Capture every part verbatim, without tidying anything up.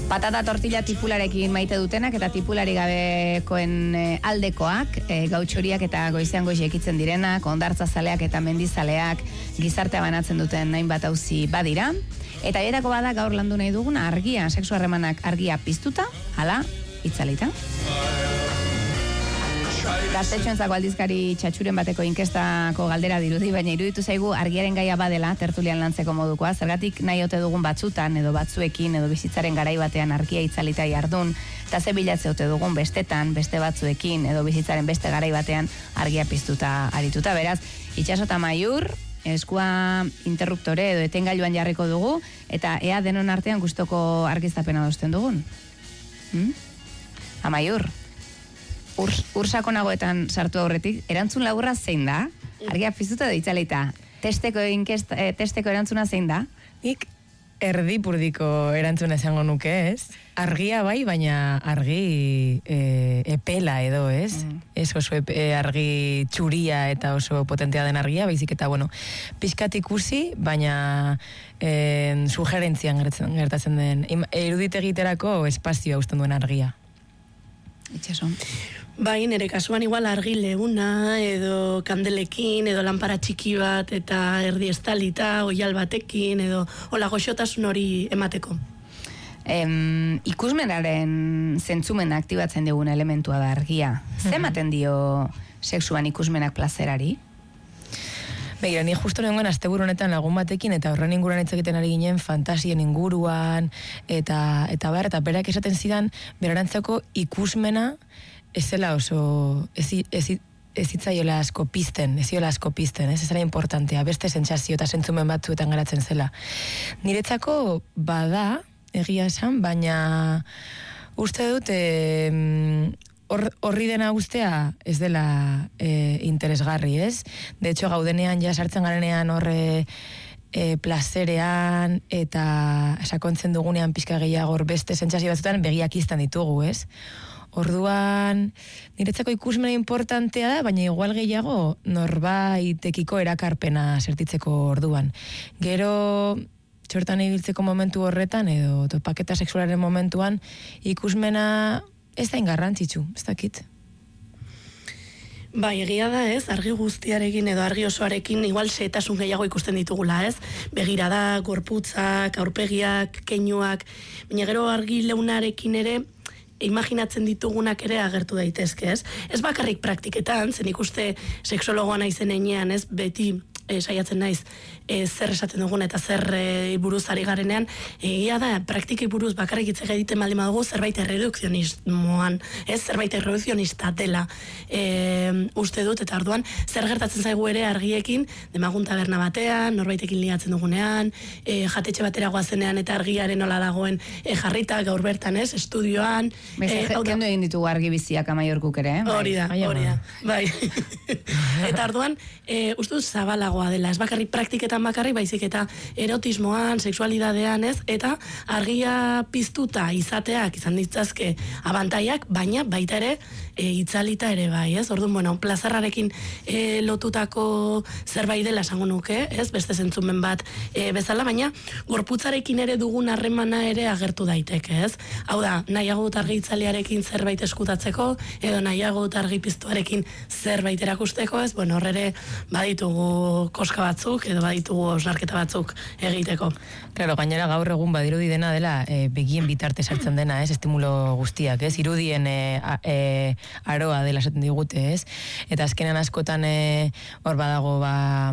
Patata tortilla tipularekin maite dutenak eta tipulari gabekoen e, aldekoak, e, gautxoriak eta goizean goiz ekitzen direnak, ondartza zaleak eta mendizaleak gizartea banatzen duten hainbat auzi badira. Eta haietako bada gaur landu nahi duguna argia, sexu harremanak argia piztuta, hala, itzalita. Gaztetxoentzako aldizkari txatxuren bateko inkestako galdera dirudi, baina iruditu zaigu argiaren gaia badela tertulian lantzeko modukoa, zergatik nahi ote dugun batzutan edo batzuekin edo bizitzaren garai batean argia itzalita jardun, eta ze bilatze ote dugun bestetan, beste batzuekin edo bizitzaren beste garai batean argia piztuta arituta. Beraz, Itxaso eta Maiur, eskua interruptore edo etengailuan jarriko dugu, eta ea denon artean gustoko argiztapena adosten dugun. Hmm? Amaiur, ur, ursakonagoetan sartu aurretik, erantzun laburra zein da? Argia piztuta da itzalita. Testeko, inkest, eh, testeko erantzuna zein da? Nik erdipurdiko erantzuna esango nuke, ez? Argia bai, baina argi e, epela edo, ez? Mm. Ez oso epe, argi txuria eta oso potentea den argia, baizik eta, bueno, pixkat ikusi, baina e, sugerentzian gertatzen den, eruditegiterako espazioa usten duen argia. Itxaso. Bai, nire kasuan igual argi leuna, edo kandelekin, edo lanpara txiki bat, eta erdi estalita, oial batekin, edo hola goxotasun hori emateko. Em, ikusmenaren zentzumena aktibatzen digun elementua da argia. Ze ematen dio sexuan ikusmenak plazerari? Begira, ni justo nengoen asteburu honetan lagun batekin eta horren inguruan hitz egiten ari ginen fantasien inguruan eta eta bar eta berak esaten zidan berarantzako ikusmena ez zela oso ez ez ez itzaiola asko pizten, ez ziola asko pizten, ez zera importantea, beste sentsazio eta sentzumen batzuetan garatzen zela. Niretzako bada, egia esan, baina uste dut eh, horri dena guztea ez dela e, interesgarri, ez? De hecho, gaudenean ja sartzen garenean horre e, plazerean eta sakontzen dugunean pixka gehiago beste sentsazio batzuetan begiak iztan ditugu, ez? Orduan, niretzako ikusmena importantea da, baina igual gehiago norbaitekiko erakarpena sertitzeko orduan. Gero txortan ibiltzeko momentu horretan edo topaketa sexualaren momentuan ikusmena ez da ingarrantzitsu, ez dakit. Bai, egia da, ez, argi guztiarekin edo argi osoarekin igual xehetasun gehiago ikusten ditugula, ez? Begirada, gorputzak, aurpegiak, keinuak, baina gero argi leunarekin ere imaginatzen ditugunak ere agertu daitezke, ez? Ez bakarrik praktiketan, zen ikuste sexologoa naizen enean, ez, beti e, saiatzen naiz e, zer esaten dugun eta zer e, buruz ari garenean, egia da, praktiki buruz bakarrik hitz egiten baldin badugu zerbait erredukzionismoan, ez, zerbait erredukzionista dela e, uste dut, eta orduan zer gertatzen zaigu ere argiekin, demagun taberna batean, norbaitekin liatzen dugunean, e, jatetxe batera goazenean eta argiaren nola dagoen e, jarrita gaur bertan, ez, estudioan. Beste, e, kendu egin ditugu argi biziak Amaiorkuk ere, eh? Hori da, hori da, bai. Eta orduan, e, uste dut zabalagoa dela, ez bakarrik praktiketan bakarrik, baizik eta erotismoan, sexualidadean, ez, eta argia piztuta izateak izan ditzazke abantaiak, baina baita ere e, itzalita ere bai, ez, orduan, bueno, plazerrarekin e, lotutako zerbait dela esango nuke, ez, beste zentzumen bat e, bezala, baina gorputzarekin ere dugun harremana ere agertu daiteke, ez, hau da, nahiago dut argi itzaliarekin zerbait eskutatzeko, edo nahiago dut argi piztuarekin zerbait erakusteko, ez, bueno, horre baditugu koska batzuk, edo baditugu osnarketa batzuk egiteko. Claro, gainera gaur egun badirudi dena dela e, begien bitarte sartzen dena, ez, estimulo guztiak, ez, irudien e, a, e, aroa dela esaten digute, ez, eta azkenan askotan e, hor badago ba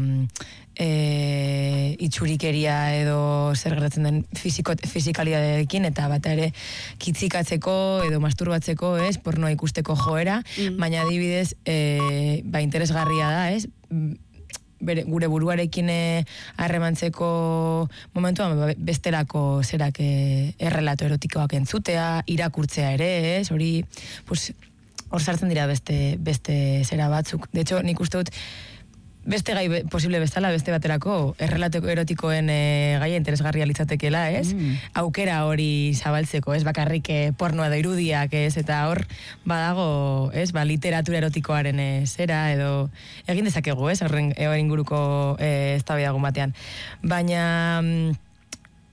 e, itxurikeria edo zer gertatzen den fiziko, fizikalidadeekin eta bata ere kitzikatzeko edo masturbatzeko, ez, pornoa ikusteko joera, mm. baina adibidez e, ba interesgarria da, ez, bere, gure buruarekin harremantzeko momentuan bestelako zerak errelato erotikoak entzutea, irakurtzea ere, ez, hori, pues, hor sartzen dira beste, beste zera batzuk. De hecho, nik uste dut, beste gai posible bezala, beste baterako errelato erotikoen e, gaia interesgarria litzatekela, ez? Mm. Aukera hori zabaltzeko, ez? Bakarrik e, pornoa da irudiak, ez? Eta hor badago, ez? Ba, literatura erotikoaren e, zera, edo egin dezakegu, ez? Horren inguruko e, eztabaidagun batean. Baina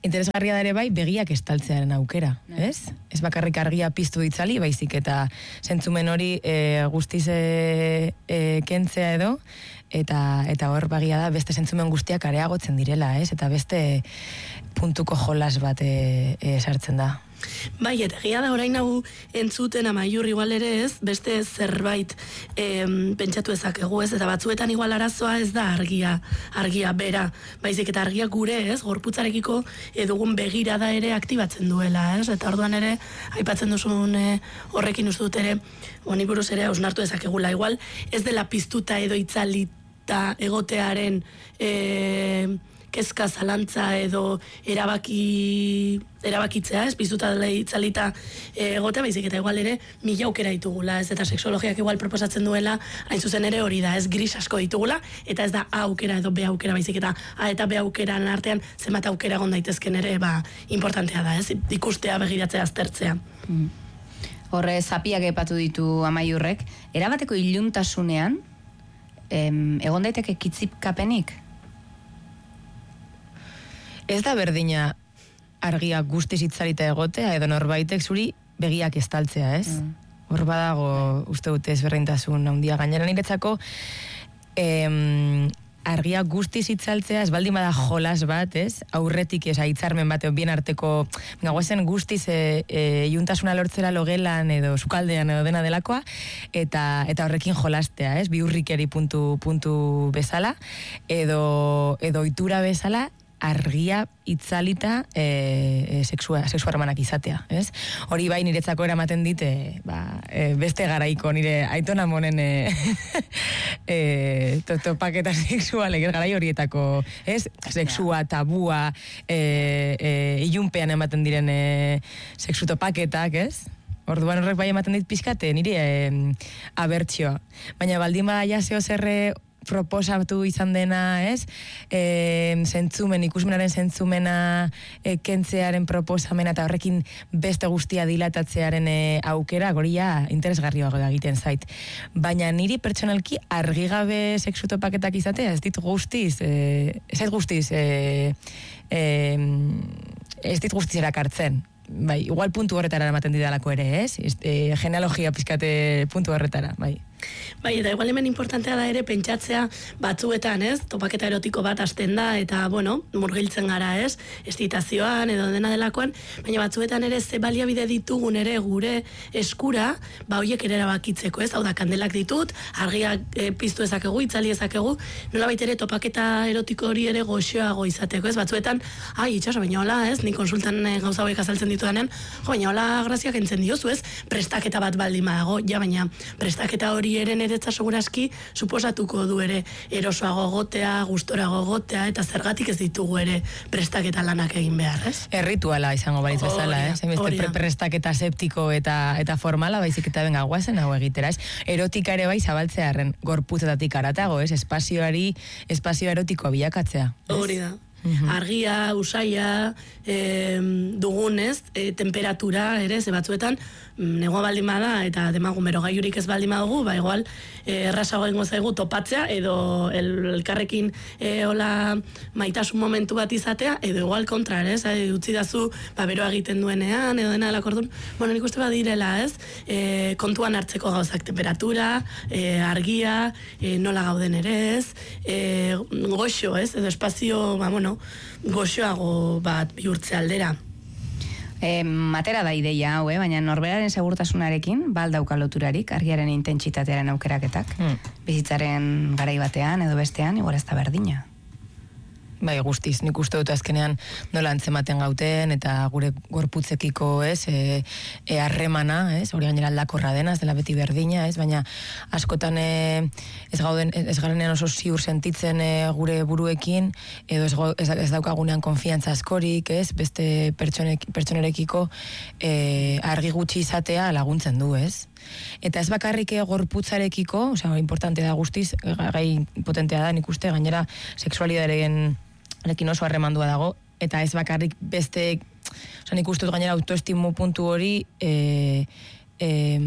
interesgarria da ere bai begiak estaltzearen aukera, ez? Ez bakarrik argia piztu ditzali, baizik eta zentzumen hori e, guztiz e, e, kentzea edo, eta eta hor bagia da beste zentzumen guztiak areagotzen direla, ez? Eta beste puntuko jolas bat e, e, sartzen da. Bai, eta egia da orain hau entzuten Amaiur igual ere ez, beste zerbait em, pentsatu ezakegu ez, eta batzuetan igual arazoa ez da argia, argia bera, baizik eta argia gure ez, gorputzarekiko edugun begirada ere aktibatzen duela ez, eta orduan ere, aipatzen duzun e, horrekin uste dut ere, honi buruz ere hausnartu ezakegula, igual ez dela piztuta edo itzalita egotearen e, kezka zalantza edo erabaki erabakitzea, ez piztuta dela itzalita egotea, baizik eta igual ere mila aukera ditugula, ez eta sexologiak igual proposatzen duela, hain zuzen ere hori da, ez gris asko ditugula, eta ez da A aukera edo B aukera, baizik eta A eta B aukeran artean zenbat aukera egon daitezken ere, ba, importantea da, ez, ikustea, begiratzea, aztertzea. Mm. Horre, zapiak epatu ditu Amaiurrek, erabateko iluntasunean, em, egon daiteke kitzipkapenik? Ez da berdina argia guztiz itzalita egotea, edo norbaitek zuri begiak estaltzea, ez? Mm. Hor badago, uste dute ezberdintasun handia gainera niretzako, em, argia guztiz itzaltzea, ez baldin bada jolas bat, ez? Aurretik ez aitzarmen bat, bien arteko, nagoezen guztiz e, e, iuntasuna lortzera logelan edo sukaldean edo dena delakoa, eta eta horrekin jolastea, ez? Biurrikeri puntu, puntu bezala, edo, edo ohitura bezala, argia itzalita e, e, sexua, sexua harremanak izatea, ez? Hori bai niretzako eramaten dit, e, ba, e, beste garaiko nire aitona monen e, e, to, topaketa sexual, eger garai horietako, ez? Sexua, tabua, e, e, ilunpean ematen diren e, sexu topaketak, ez? Orduan horrek bai ematen dit pizkate nire e, abertzioa. Baina baldin bada ja zeo zerre proposatu izan dena, ez? E, zentzumen, ikusmenaren zentzumena e, kentzearen proposamena eta horrekin beste guztia dilatatzearen e, aukera, goria interesgarriago egiten zait. Baina niri pertsonalki argigabe sexu topaketak izatea, ez dit guztiz, e, ez dit guztiz, e, e, ez dit guztiz erakartzen. Bai, igual puntu horretara ematen didalako ere, ez? E, genealogia pizkate puntu horretara, bai. Bai, eta igual hemen importantea da ere pentsatzea batzuetan, ez? Topaketa erotiko bat hasten da, eta, bueno, murgiltzen gara, ez? Estitazioan edo dena delakoan, baina batzuetan ere ze baliabide ditugun ere gure eskura, ba hoiek ere erabakitzeko, ez? Hau da, kandelak ditut, argiak e, piztu ezakegu, itzali ezakegu, nolabait ere topaketa erotiko hori ere goxoago izateko, ez? Batzuetan, ai, itxaso, baina hola, ez? Ni konsultan e, gauza hauek azaltzen ditudanen, jo, baina hola graziak entzen diozu, ez? Prestaketa bat baldin badago, ja, baina prestaketa hori ere niretza segurazki suposatuko du ere erosoago gotea, gustorago gotea, eta zergatik ez ditugu ere prestaketa lanak egin behar, ez? Errituala izango balitz bezala, eh? Zemizte pre prestaketa septiko eta eta formala, baizik eta benga guazen hau egitera, ez? Erotika ere bai zabaltzearen gorputzetatik aratago, ez? Espazioari, espazio erotiko bilakatzea. Hori da. Argia, usaia, e, dugunez, e, temperatura ere, ze batzuetan, negoa baldin bada, eta demagun bero gaiurik ez baldin badugu, ba igual, e, errazago egingo zaigu topatzea, edo el, elkarrekin e, hola maitasun momentu bat izatea, edo igual kontra, ez? E, utzi dazu, ba beroa egiten duenean, edo dena delako orduan, bueno, nik uste badirela, ez? E, kontuan hartzeko gauzak, temperatura, e, argia, e, nola gauden ere, ez? E, goxo, ez? Edo espazio, ba, bueno, goxoago bat bihurtze aldera. E, matera da ideia hau, eh? Baina norberaren segurtasunarekin baldauka loturarik argiaren intentsitatearen aukeraketak. Hmm. Bizitzaren garai batean edo bestean, igual ez da berdina. Bai, guztiz, nik uste dut azkenean nola antzematen gauten, eta gure gorputzekiko, ez, e, e harremana, ez, hori gainera aldakorra dena, ez dela beti berdina, ez, baina askotan e, ez gauden, ez garenean oso ziur sentitzen e, gure buruekin, edo ez, ez, ez daukagunean konfiantza askorik, ez, beste pertsonek, pertsonerekiko e, argi gutxi izatea laguntzen du, ez. Eta ez bakarrik gorputzarekiko, osea, importante da guztiz, gai potentea da, nik uste, gainera sexualidadaren arekin oso harremandua dago, eta ez bakarrik beste, osea, nik uste gainera autoestimu puntu hori e, e,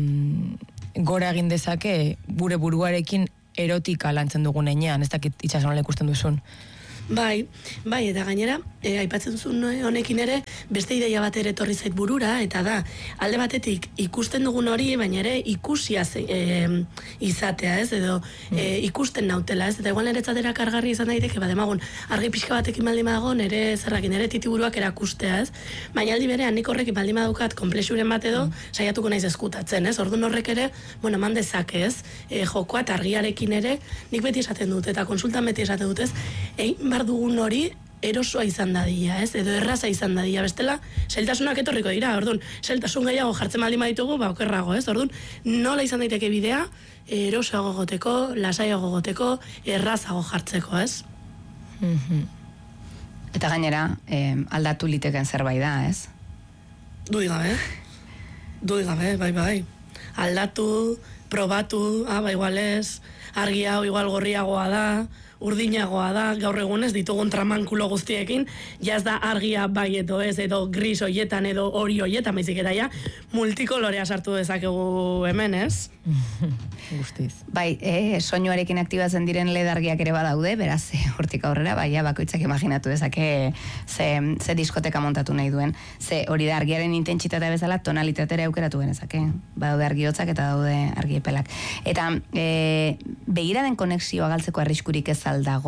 gora egin dezake gure buruarekin erotika lantzen dugun enean, ez dakit itxasunan ikusten duzun. Bai, bai, eta gainera, e, aipatzen zuen honekin ere, beste ideia bat ere etorri zait burura, eta da, alde batetik ikusten dugun hori, baina ere ikusia e, izatea, ez, edo e, ikusten nautela, ez, eta igual niretzatera kargarri izan daiteke, ba, demagun, argi pixka batekin baldin badago, nire zerrakin, nire titiburuak erakustea, ez, baina aldi berean, nik horrekin baldin badukat konplexuren bat edo, saiatuko naiz eskutatzen, ez, orduan horrek ere, bueno, man dezake, ez, e, jokoa eta argiarekin ere, nik beti esaten dut, eta konsultan beti esaten dut, ez, egin bar dugun hori erosoa izan dadila, ez? Edo erraza izan dadila, bestela, zailtasunak etorriko dira, orduan, zailtasun gehiago jartzen baldin baditugu, ba, okerrago, ez? Orduan, nola izan daiteke bidea, erosoago goteko, lasaiago goteko, errazago jartzeko, ez? Mm-hmm. Eta gainera, eh, aldatu liteken zerbait da, ez? Dui gabe, dui gabe, bai, bai. Aldatu, probatu, ah, ba, igual ez, argi hau igual gorriagoa da, urdinagoa da, gaur egunez ditugun tramankulo guztiekin, jaz da argia bai edo ez, edo gris hoietan edo hori hoietan, baizik eta ja, multikolorea sartu dezakegu hemen, ez? Guztiz. Bai, e, soinuarekin aktibatzen diren L E D argiak ere badaude, beraz, e, hortik aurrera, bai, bakoitzak imaginatu dezake ze, ze diskoteka montatu nahi duen. Ze hori da argiaren intentsitatea bezala tonalitatera aukeratu genezake. Badaude argi hotzak eta daude argi epelak. Eta e, begiraden konexioa galtzeko arriskurik ez aldago?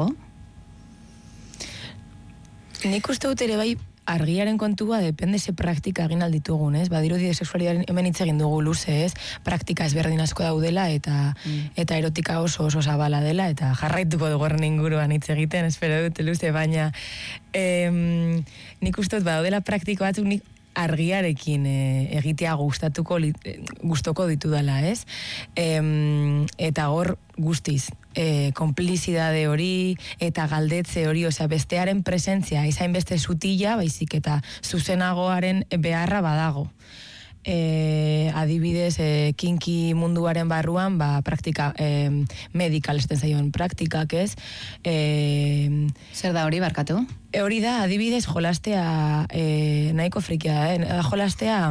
Nik uste dut ere bai argiaren kontua depende ze praktika egin alditugun, ez? Badirudi sexualidaren hemen hitz egin dugu luze, ez? Praktika ezberdin asko daudela eta mm. eta erotika oso oso zabala dela eta jarraituko dugu horren inguruan hitz egiten, espero dut luze, baina em, nik uste dut badaudela praktiko batzuk nik argiarekin e, egitea gustatuko gustoko ditudala, ez? Em, eta hor guztiz e, konplizidade hori eta galdetze hori, osea, bestearen presentzia izain beste sutila, baizik eta zuzenagoaren beharra badago. E, adibidez, e, kinki munduaren barruan, ba, praktika, e, medikal esten zaion praktikak, ez? E, Zer da hori, barkatu? E, hori da, adibidez, jolastea, e, nahiko frikia, eh? jolastea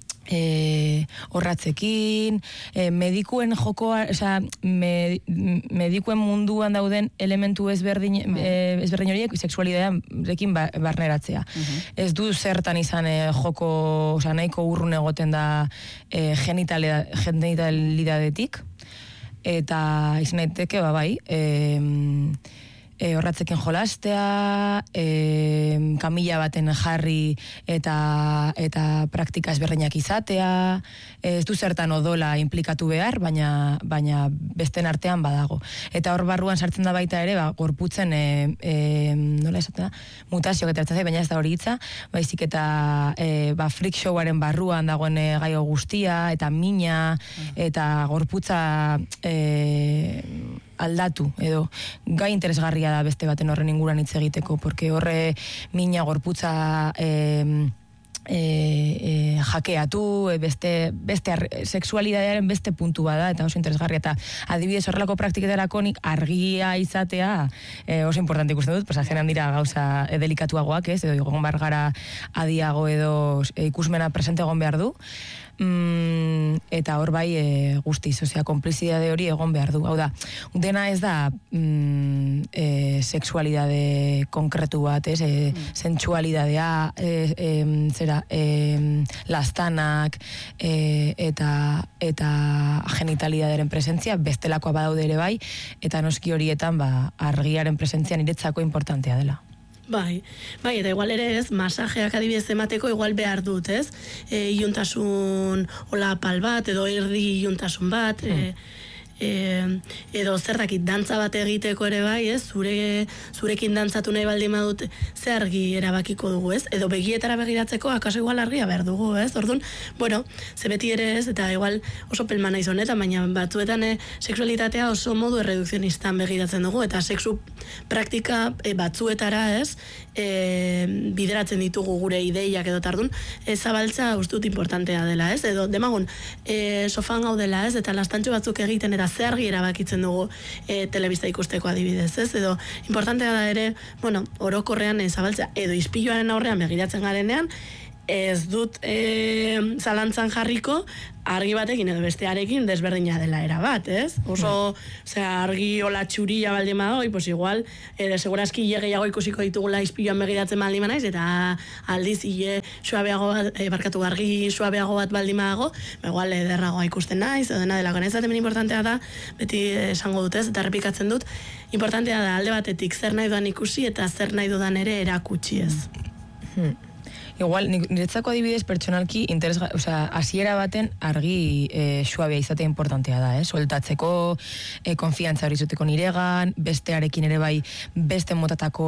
e, horratzekin, e, medikuen jokoa, oza, me, medikuen munduan dauden elementu ezberdin, e, ezberdin horiek sexualidadearekin ba, barneratzea. Uh-huh. Ez du zertan izan e, joko, oza, nahiko urrun egoten da e, genitalidadetik, eta izan daiteke, ba, bai, e, E, horratzekin jolastea, e, kamila baten jarri eta eta praktika ezberdinak izatea, ez du zertan odola implikatu behar, baina baina besten artean badago. Eta hor barruan sartzen da baita ere, ba, gorputzen e, e, nola esaten da, mutazio getaratzen zai, baina ez da hori hitza, baizik eta e, ba, freak showaren barruan dagoen e, gaio guztia, eta mina, eta gorputza e, aldatu, edo gai interesgarria da beste baten horren inguruan hitz egiteko, porque horre mina gorputza e, e, e, jakeatu, beste, beste sexualidadearen beste puntua da, eta oso interesgarria, eta adibidez horrelako praktiketarako nik argia izatea e, oso importante ikusten dut, pues ajenan dira gauza e, delikatuagoak, ez, edo egon bar gara adiago edo e, ikusmena presente egon behar du, Mm, eta hor bai e, guztiz, osea, konplizidade hori egon behar du. Hau da, dena ez da mm, e, sexualidade konkretu bat, ez, e, mm. sensualidadea, e, e, zera, e, lastanak, e, eta, eta genitalidaderen presentzia, bestelakoa badaude ere bai, eta noski horietan ba, argiaren presentzia niretzako importantea dela. Bai, bai, eta igual ere ez, masajeak adibidez emateko igual behar dut, ez? E, iuntasun hola pal bat, edo erdi iuntasun bat, hmm. e, e, edo zertakit dantza bat egiteko ere bai, ez? Zure, zurekin dantzatu nahi baldin badut ze argi erabakiko dugu, ez? Edo begietara begiratzeko akaso igual argia behar dugu, ez? Orduan, bueno, ze beti ere ez, eta igual oso pelma naiz honetan, baina batzuetan e, sexualitatea oso modu erredukzionistan begiratzen dugu, eta sexu praktika e, batzuetara, ez? E, bideratzen ditugu gure ideiak edo tardun, e, zabaltza uste dut importantea dela, ez? Edo, demagun, e, sofan gaudela, ez? Eta lastantxo batzuk egiten, eta ze argi erabakitzen dugu e, telebista ikusteko adibidez, ez? Edo, importantea da ere, bueno, orokorrean e, zabaltza, edo ispiluaren aurrean begiratzen garenean, ez dut e, zalantzan jarriko argi batekin edo bestearekin desberdina dela era bat, ez? Oso, osea, argi hola txuria baldin badoi, pues igual, ere, segurazki hile gehiago ikusiko ditugula izpiloan begiratzen baldin naiz, eta aldiz hile suabeago bat, e, barkatu argi suabeago bat baldin badago, igual ederragoa ikusten naiz, edo dena delako. Naiz hemen importantea da, beti esango dut ez, eta errepikatzen dut, importantea da alde batetik zer nahi dudan ikusi eta zer nahi dudan ere erakutsi ez. Hmm. Igual, niretzako adibidez pertsonalki interes, osea, hasiera baten argi e, suabea izatea importantea da, eh? Sueltatzeko, e, konfiantza hori zuteko niregan, bestearekin ere bai beste motatako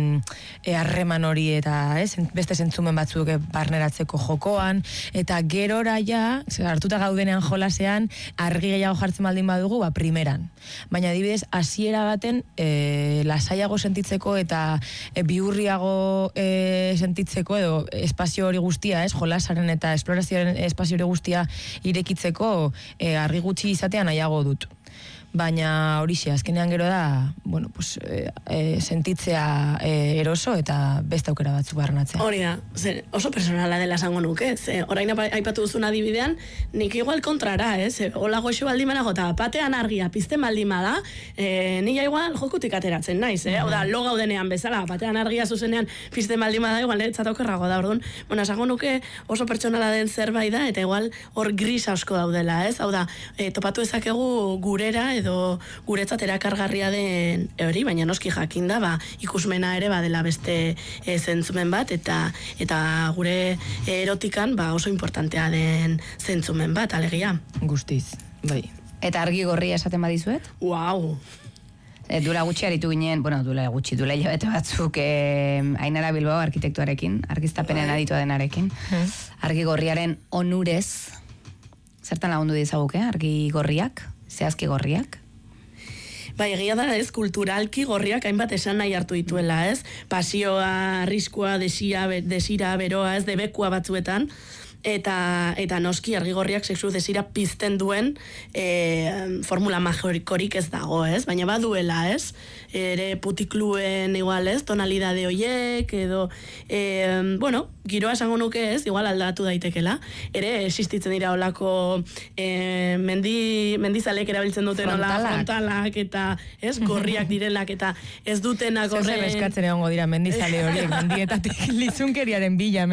harreman e, hori eta, ez, beste zentzumen batzuk barneratzeko jokoan, eta gerora ja, hartuta gaudenean jolasean, argi gehiago jartzen baldin badugu, ba, primeran. Baina adibidez, hasiera baten e, lasaiago sentitzeko eta e, bihurriago e, sentitzeko edo espazio hori guztia, ez, jolasaren eta esplorazioaren espazio hori guztia irekitzeko e, argi gutxi izatea nahiago dut. Baina horixe, azkenean gero da, bueno, pues, e, e, sentitzea e, eroso eta beste aukera batzuk barnatzea. Hori da, ze, oso personala dela esango nuke, ze, orain aipatu duzun adibidean, nik igual kontrara, ez, hola goxo baldin banago, eta batean argia pizten baldin bada, e, nila igual jokutik ateratzen naiz, eh? Hau da, lo gaudenean bezala, batean argia zuzenean pizten baldin bada, igual, etzat okerrago da, orduan, bueno, esango nuke oso pertsonala den zerbait da, eta igual hor gris asko daudela, ez, hau da, e, topatu ezakegu gurera, edo guretzat erakargarria den hori, baina noski jakinda, ba, ikusmena ere badela beste e, zentzumen bat, eta eta gure erotikan ba, oso importantea den zentzumen bat, alegia. Guztiz, bai. Eta argi gorria esaten badizuet? Wow! E, dura gutxi aritu ginen, bueno, dura gutxi, dura hilabete batzuk e, Ainara Bilbao arkitektuarekin, argiztapenen aditua denarekin. Hmm. Argi gorriaren onurez, zertan lagundu dizaguke, argi gorriak? Zehazki gorriak? Bai, egia da, ez, kulturalki gorriak hainbat esan nahi hartu dituela, ez? Pasioa, arriskua, desira, desira, beroa, ez, debekua batzuetan, eta eta noski argi gorriak sexu desira pizten duen e, formula majorikorik ez dago, ez? Baina baduela, ez? Ere putikluen igual, ez? Tonalidade hoiek, edo, e, bueno, giroa esango nuke, ez? Igual aldatu daitekela. Ere existitzen dira olako e, mendi, mendizalek erabiltzen duten hola frontalak, eta, ez? Gorriak direlak, eta ez dutenak horren... Zer eskatzen egongo dira mendizale horiek, mendietatik lizunkeriaren bila,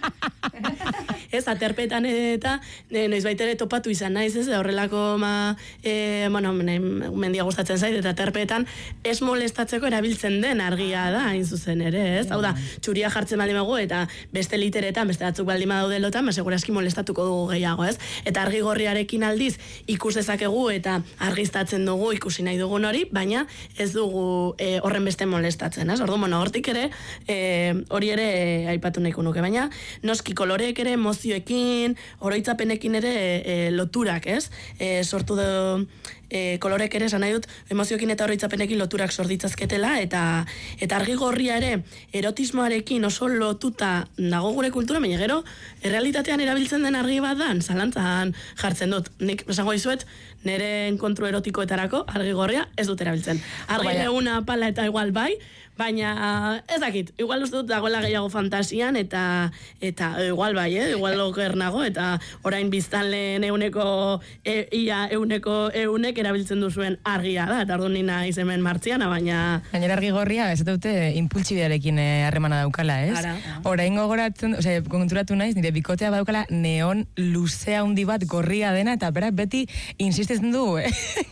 ez, aterpetan eta e, noiz baitere topatu izan naiz, ez, horrelako ma, e, bueno, mendia gustatzen zait, eta aterpetan ez molestatzeko erabiltzen den argia da, hain zuzen ere, ez? Hau da, txuria jartzen baldin bago, eta beste literetan, beste batzuk baldin badaudelotan, ba, segurazki molestatuko dugu gehiago, ez? Eta argi gorriarekin aldiz, ikus dezakegu eta argiztatzen dugu ikusi nahi dugun hori, baina ez dugu e, horren beste molestatzen, ez? Orduan, bueno, hortik ere, e, hori ere e, aipatu nahiko nuke, baina noski koloreek ere, emozioekin, oroitzapenekin ere e, loturak, ez? E, sortu du e, kolorek ere esan nahi dut emozioekin eta oroitzapenekin loturak sorditzazketela, eta eta argi gorria ere erotismoarekin oso lotuta dago gure kultura, baina gero errealitatean erabiltzen den argi bat dan, zalantzan jartzen dut. Nik esango dizuet, nire enkontru erotikoetarako argi gorria ez dut erabiltzen. Argi leuna pala eta igual bai, baina ez dakit, igual uste dut dagoela gehiago fantasian, eta eta igual bai, eh? Igual oker nago, eta orain biztanleen euneko e, ia euneko eunek erabiltzen duzuen argia da, eta orduan nina izemen martziana, baina... Gainera argi gorria, ez dute impultsibidarekin harremana daukala, ez? Ara. Orain gogoratzen, ose, konturatu naiz, nire bikotea badaukala neon luzea handi bat gorria dena, eta berak beti insistitzen du, eh?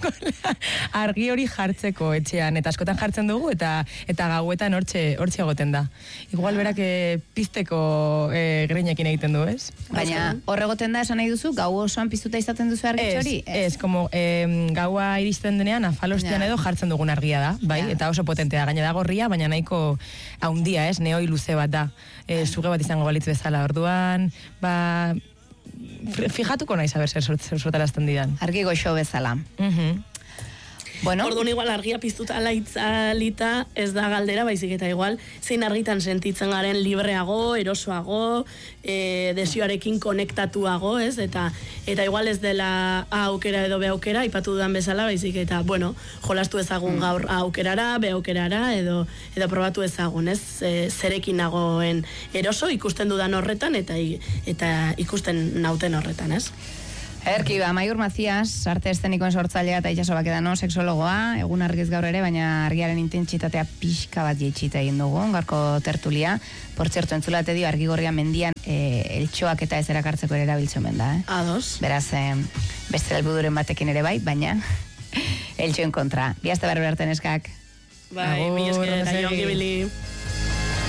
argi hori jartzeko etxean, eta askotan jartzen dugu, eta eta gauetan hortxe, hortxe egoten da. Igual berak e, pizteko e, greinekin egiten du, ez? Baina horregoten da esan nahi duzu, gau osoan piztuta izaten duzu argitxo hori? Ez, ez, como e, gaua iristen denean, afalostean ja. Edo jartzen dugun argia da, bai? Ja. Eta oso potentea, gaina da gorria, baina nahiko haundia, ez? Neoi luze bat da. E, Zuge bat izango balitz bezala, orduan, ba... Fijatuko nahi saber zer sortarazten didan. Argi goxo bezala. Mhm. Bueno. Orduan igual argia piztuta laitzalita ez da galdera, baizik eta igual zein argitan sentitzen garen libreago, erosoago, e, desioarekin konektatuago, ez? Eta eta igual ez dela A aukera edo B aukera, aipatu dudan bezala, baizik eta, bueno, jolastu ezagun gaur A aukerara, B aukerara, edo, edo probatu ezagun, ez? E, zerekin nagoen eroso, ikusten dudan horretan, eta, eta ikusten nauten horretan, ez? Erki, ba, Maiur Macias, arte eszenikoen sortzailea eta itxaso bakedano, seksologoa, egun argiz gaur ere, baina argiaren intentsitatea pixka bat jeitxita egin dugu, gaurko tertulia. Por txertu, entzulate dio, argigorria mendian e, eltxoak eta ez erakartzeko ere erabiltzen da, eh? Ados. Beraz, e, beste helbururen batekin ere bai, baina eltxoen kontra. Biazte barru arte neskak. Bai, mi esker, aio, gibili.